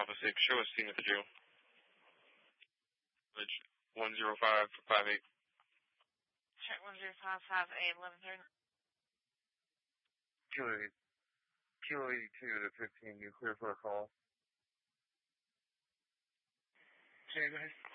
Alpha 6, show us scene at the jail. Bridge 10558. Check 10558, 1130. Kilo 82 to 15, you clear for a call. Hey guys.